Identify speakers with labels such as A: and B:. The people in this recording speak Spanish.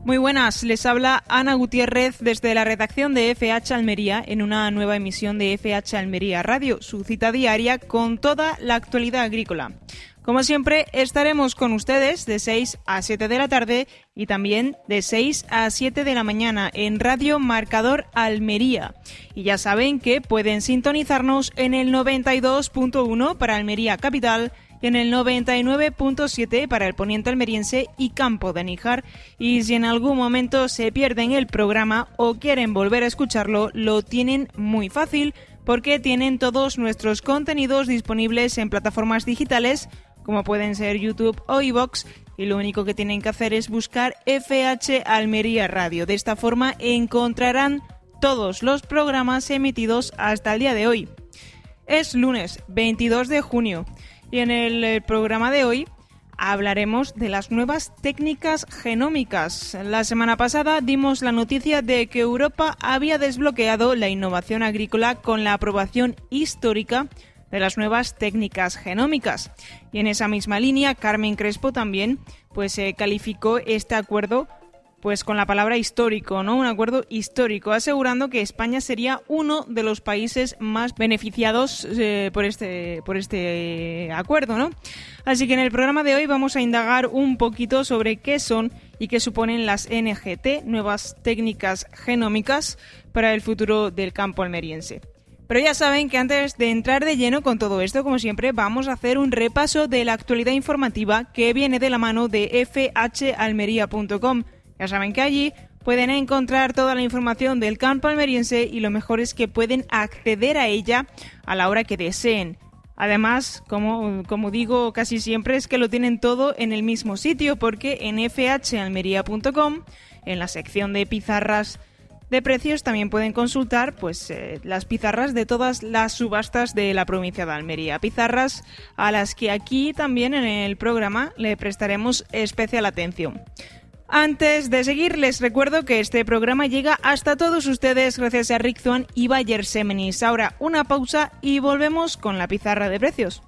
A: Muy buenas, les habla Ana Gutiérrez desde la redacción de FH Almería en una nueva emisión de FH Almería Radio, su cita diaria con toda la actualidad agrícola. Como siempre, estaremos con ustedes de 6 a 7 de la tarde y también de 6 a 7 de la mañana en Radio Marcador Almería. Y ya saben que pueden sintonizarnos en el 92.1 para Almería Capital y en el 99.7 para el poniente almeriense y Campo de Níjar. Y si en algún momento se pierden el programa o quieren volver a escucharlo, lo tienen muy fácil porque tienen todos nuestros contenidos disponibles en plataformas digitales como pueden ser YouTube o iVoox, y lo único que tienen que hacer es buscar FH Almería Radio. De esta forma encontrarán todos los programas emitidos hasta el día de hoy. Es lunes 22 de junio y en el programa de hoy hablaremos de las nuevas técnicas genómicas. La semana pasada dimos la noticia de que Europa había desbloqueado la innovación agrícola con la aprobación histórica de las nuevas técnicas genómicas. Y en esa misma línea, Carmen Crespo también calificó este acuerdo con la palabra histórico, ¿no? Un acuerdo histórico, asegurando que España sería uno de los países más beneficiados por este acuerdo, ¿no? Así que en el programa de hoy vamos a indagar un poquito sobre qué son y qué suponen las NGT, nuevas técnicas genómicas, para el futuro del campo almeriense. Pero ya saben que antes de entrar de lleno con todo esto, como siempre, vamos a hacer un repaso de la actualidad informativa que viene de la mano de fhalmería.com. Ya saben que allí pueden encontrar toda la información del campo almeriense y lo mejor es que pueden acceder a ella a la hora que deseen. Además, como digo casi siempre, es que lo tienen todo en el mismo sitio, porque en fhalmería.com, en la sección de pizarras de precios, también pueden consultar las pizarras de todas las subastas de la provincia de Almería. Pizarras a las que aquí también en el programa le prestaremos especial atención. Antes de seguir, les recuerdo que este programa llega hasta todos ustedes gracias a Rick Zuan y Bayer Semenis. Ahora una pausa y volvemos con la pizarra de precios.